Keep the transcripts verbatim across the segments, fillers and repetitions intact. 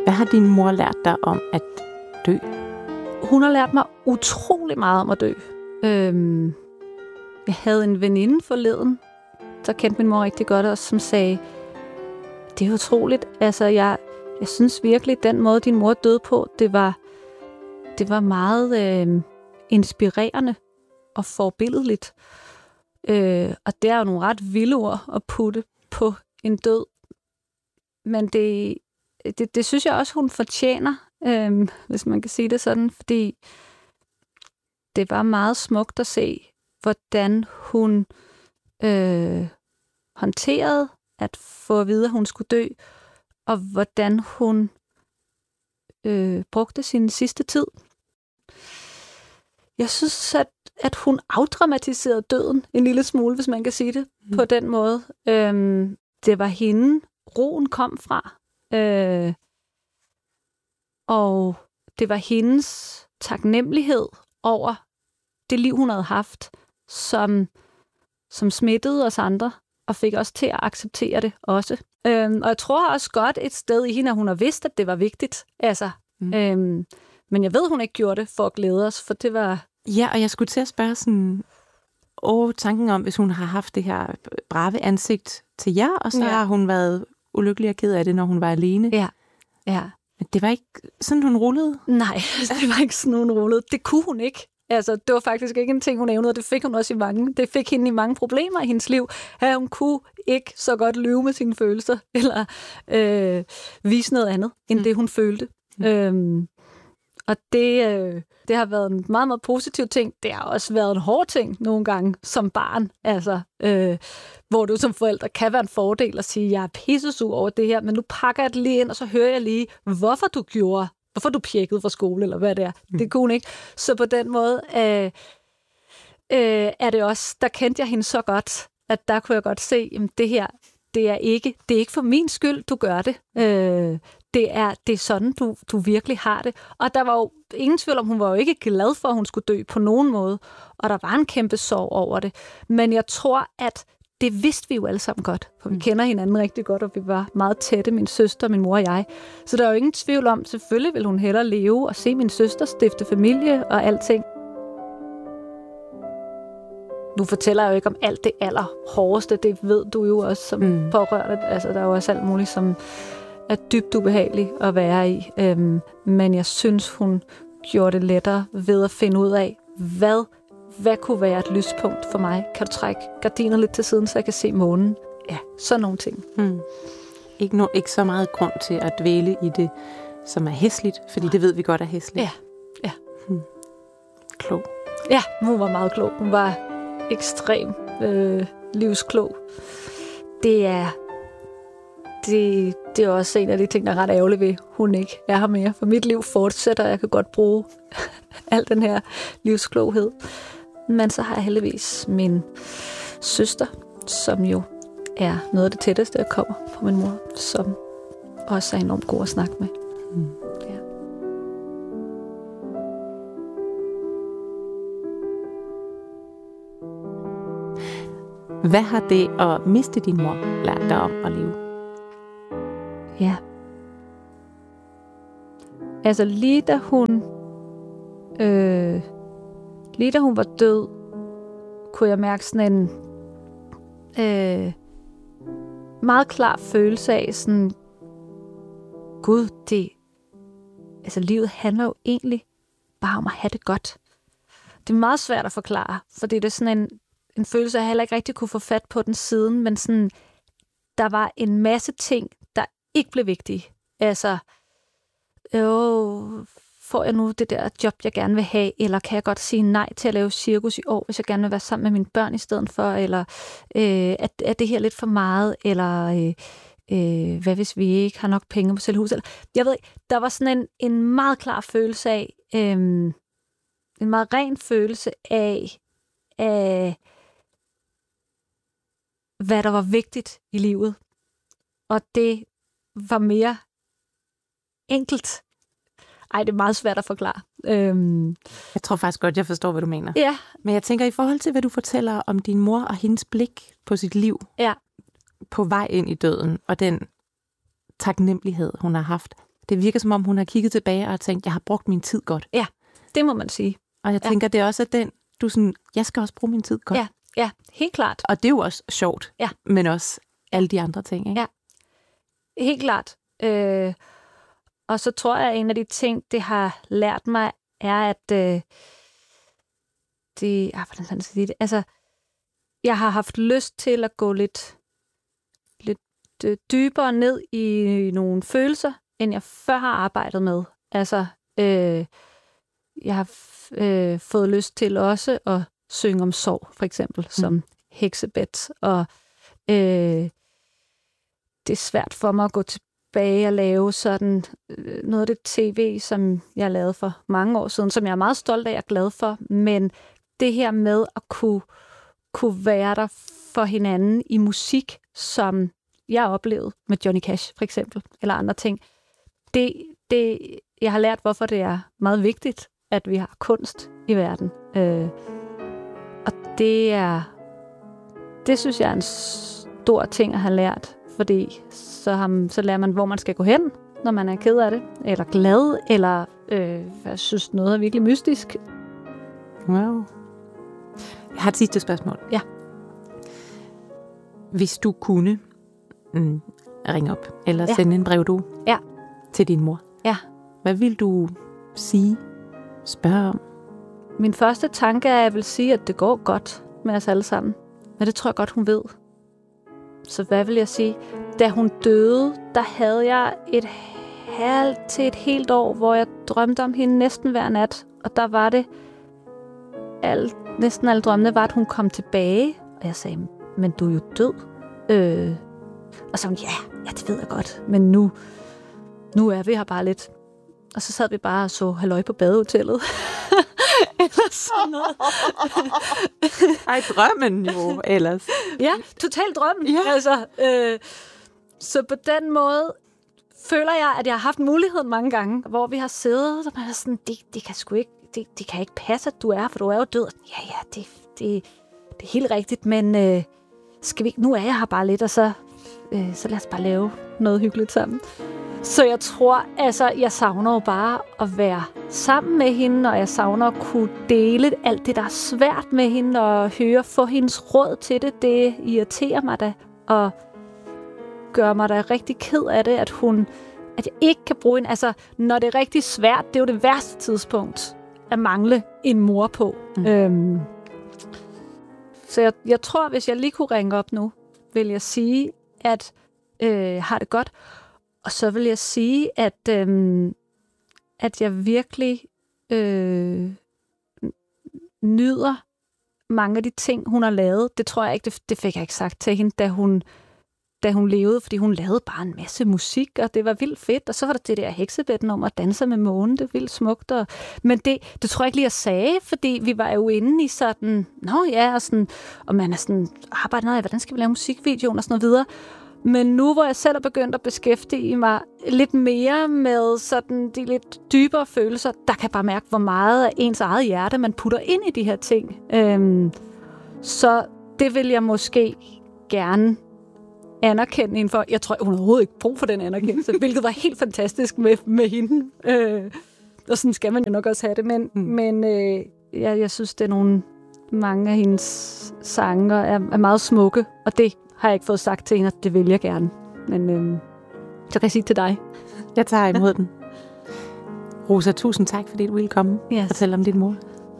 Hvad har din mor lært dig om at dø? Hun har lært mig utrolig meget om at dø. Øhm, jeg havde en veninde forleden, der kendte min mor rigtig godt også, som sagde, det er utroligt. Altså, jeg, jeg synes virkelig, den måde, din mor døde på, det var, det var meget øh, inspirerende og forbilledeligt. Øh, og det er jo nogle ret vilde ord at putte på en død. Men det, det, det synes jeg også, hun fortjener, øh, hvis man kan sige det sådan, fordi det var meget smukt at se, hvordan hun øh, håndterede at få at vide, at hun skulle dø, og hvordan hun øh, brugte sin sidste tid. Jeg synes, at, at hun afdramatiserede døden en lille smule, hvis man kan sige det mm. på den måde. Øhm, det var hende, roen kom fra. Øh, og det var hendes taknemmelighed over det liv, hun havde haft, som, som smittede os andre, og fik os til at acceptere det også. Øhm, og jeg tror også godt et sted i hende, at hun har vidst, at det var vigtigt. Altså, mm. øhm, men jeg ved, hun ikke gjorde det for at glæde os, for det var... Ja, og jeg skulle til at spørge sådan... Åh, tanken om, hvis hun har haft det her brave ansigt til jer, og så ja. har hun været ulykkelig og ked af det, når hun var alene. Ja, ja. Men det var ikke sådan, hun rullede? Nej, det var ikke sådan, hun rullede. Det kunne hun ikke. Altså, det var faktisk ikke en ting, hun evnede, og det fik hun også i mange. Det fik hende i mange problemer i hendes liv. At hun kunne ikke så godt lyve med sine følelser, eller øh, vise noget andet, end mm. det, hun følte. Mm. Øhm, og det, øh, det har været en meget, meget positiv ting. Det har også været en hård ting nogle gange som barn. Altså, øh, hvor du som forældre kan være en fordel at sige, jeg er pissesur over det her, men nu pakker jeg det lige ind, og så hører jeg lige, hvorfor du gjorde Hvorfor du pjekkede fra skole, eller hvad det er. Mm. Det kunne hun ikke. Så på den måde øh, øh, er det også, der kendte jeg hende så godt, at der kunne jeg godt se, at det her, det er ikke, det er ikke for min skyld, du gør det. Øh, det, er, det er sådan, du, du virkelig har det. Og der var jo ingen tvivl om, hun var jo ikke glad for, at hun skulle dø på nogen måde. Og der var en kæmpe sorg over det. Men jeg tror, at det vidste vi jo alle sammen godt, for vi kender hinanden rigtig godt, og vi var meget tætte, min søster, min mor og jeg. Så der er jo ingen tvivl om, selvfølgelig vil hun hellere leve og se min søster stifte familie og alting. Nu fortæller jeg jo ikke om alt det allerhårdeste, det ved du jo også som mm. pårørende. Altså, der er jo også alt muligt, som er dybt ubehageligt at være i. Øhm, men jeg synes, hun gjorde det lettere ved at finde ud af, hvad Hvad kunne være et lyspunkt for mig? Kan du trække gardiner lidt til siden, så jeg kan se månen? Ja, sådan nogle ting. Hmm. Ikke, no, ikke så meget grund til at dvæle i det, som er hæsligt, fordi det ved vi godt er hæsligt. Ja, ja. Hmm. Klog. Ja, hun var meget klog. Hun var ekstrem øh, livsklog. Det er, det, det er også en af de ting, der er ret ærgerligt ved, hun ikke er her mere. For mit liv fortsætter, og jeg kan godt bruge al den her livskloghed. Men så har jeg heldigvis min søster, som jo er noget af det tætteste, jeg kommer på min mor, som også er enormt god at snakke med. Mm. Ja. Hvad har det at miste din mor lært dig om at leve? Ja. Altså lige da hun øh, lige da hun var død, kunne jeg mærke sådan en øh, meget klar følelse af sådan, Gud, det, altså livet handler jo egentlig bare om at have det godt. Det er meget svært at forklare, fordi det er sådan en, en følelse, jeg heller ikke rigtig kunne få fat på den siden, men sådan, der var en masse ting, der ikke blev vigtige. Altså, øh, får jeg nu det der job, jeg gerne vil have, eller kan jeg godt sige nej til at lave cirkus i år, hvis jeg gerne vil være sammen med mine børn i stedet for, eller øh, er, er det her lidt for meget, eller øh, øh, hvad hvis vi ikke har nok penge på selv hus? Eller, jeg ved ikke, der var sådan en, en meget klar følelse af, øh, en meget ren følelse af, af, hvad der var vigtigt i livet. Og det var mere enkelt. Ej, det er meget svært at forklare. Øhm. Jeg tror faktisk godt, jeg forstår, hvad du mener. Ja. Men jeg tænker, i forhold til, hvad du fortæller om din mor og hendes blik på sit liv, ja. på vej ind i døden, og den taknemmelighed, hun har haft. Det virker, som om hun har kigget tilbage og tænkt, jeg har brugt min tid godt. Ja, det må man sige. Og jeg tænker, ja. det er også den, du sådan, jeg skal også bruge min tid godt. Ja, ja, helt klart. Og det er jo også sjovt, ja. men også alle de andre ting, ikke? Ja, helt klart. Øh, og så tror jeg, at en af de ting, det har lært mig, er, at øh, det, ah, hvordan skal jeg sige det? Altså, jeg har haft lyst til at gå lidt, lidt øh, dybere ned i nogle følelser, end jeg før har arbejdet med. Altså, øh, jeg har f- øh, fået lyst til også at synge om sorg, for eksempel, mm. som Heksebet. Og øh, det er svært for mig at gå tilbage og lave sådan øh, noget af det tv, som jeg lavede for mange år siden, som jeg er meget stolt af og glad for. Men det her med at kunne, kunne være der for hinanden i musik, som jeg oplevede med Johnny Cash, for eksempel, eller andre ting, det, det, jeg har lært, hvorfor det er meget vigtigt, at vi har kunst i verden. Øh, og det er, det synes jeg er en stor ting at have lært, fordi så, har, så lærer man, hvor man skal gå hen, når man er ked af det, eller glad, eller øh, jeg synes noget er virkelig mystisk. Wow. Jeg har et sidste spørgsmål. Ja. Hvis du kunne mm, ringe op, eller ja. sende en brevdue ja. til din mor, ja. hvad vil du sige, spørge om? Min første tanke er, at jeg vil sige, at det går godt med os alle sammen. Men det tror jeg godt, hun ved. Så hvad vil jeg sige? Da hun døde, der havde jeg et halvt til et helt år, hvor jeg drømte om hende næsten hver nat. Og der var det, al, næsten alle drømmene var, at hun kom tilbage. Og jeg sagde, men du er jo død. Øh, og så hun, ja, ja, det ved jeg godt. Men nu, nu er vi her bare lidt. Og så sad vi bare og så halløj på badehotellet. Eller sådan noget. Ej, drømmen jo ellers. Ja, total drømmen. Ja. Altså, øh, så på den måde føler jeg, at jeg har haft muligheden mange gange, hvor vi har siddet, og man er sådan, det, det kan sgu ikke, det, det kan ikke passe, at du er, for du er jo død. Ja, ja, det, det, det er helt rigtigt, men øh, skal vi, nu er jeg her bare lidt, og så, øh, så lad os bare lave noget hyggeligt sammen. Så jeg tror, altså, jeg savner jo bare at være sammen med hende, og jeg savner at kunne dele alt det, der er svært med hende, og høre, få hendes råd til det. Det irriterer mig da, og gør mig da rigtig ked af det, at hun, at jeg ikke kan bruge hende. Altså, når det er rigtig svært, det er jo det værste tidspunkt at mangle en mor på. Mm. Øhm, så jeg, jeg tror, hvis jeg lige kunne ringe op nu, vil jeg sige, at øh, har det godt. Og så vil jeg sige, at, øhm, at jeg virkelig øh, nyder mange af de ting, hun har lavet. Det tror jeg ikke, det, det fik jeg ikke sagt til hende, da hun, da hun levede, fordi hun lavede bare en masse musik, og det var vildt fedt. Og så var der det der Heksebetten om at danse med månen, det var vildt smukt. Og, men det, det tror jeg ikke lige, jeg sagde, fordi vi var jo inde i sådan, nå ja, og, sådan, og man er sådan, arbejder noget af, hvordan skal vi lave musikvideoen og sådan noget videre. Men nu, hvor jeg selv er begyndt at beskæftige mig lidt mere med sådan de lidt dybere følelser, der kan jeg bare mærke, hvor meget af ens eget hjerte, man putter ind i de her ting. Øhm, så det vil jeg måske gerne anerkende hende for. Jeg tror, hun har overhovedet ikke brug for den anerkendelse, hvilket var helt fantastisk med, med hende. Øh, og sådan skal man jo nok også have det. Men, mm. men øh, jeg, jeg synes, det er nogle mange af hendes sange er, er meget smukke, og det har jeg ikke fået sagt til hende, at det vil jeg gerne. Men øhm, så kan jeg sige til dig. Jeg tager imod den. Rosa, tusind tak, fordi du ville komme yes. og fortælle om din mor.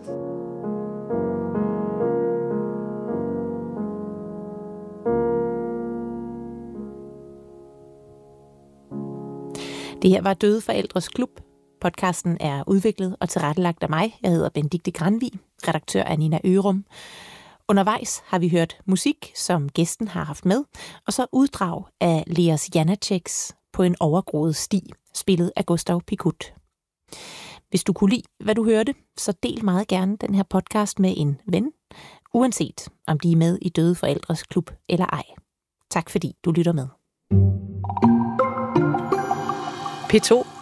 Det her var Døde Forældres Klub. Podcasten er udviklet og tilrettelagt af mig. Jeg hedder Benedikte Granvig. Redaktør er Nina Ørum. Undervejs har vi hørt musik, som gæsten har haft med, og så uddrag af Leos Janáčeks På en overgroet sti, spillet af Gustav Pikut. Hvis du kunne lide, hvad du hørte, så del meget gerne den her podcast med en ven, uanset om de er med i Døde Forældres Klub eller ej. Tak fordi du lytter med. P to